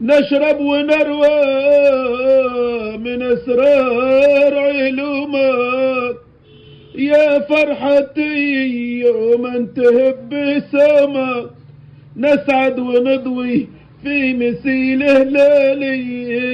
نشرب ونروى من أسرار علومك يا فرحتي يوم تهب سماك. نسعد ونضوي في مثيل هلالي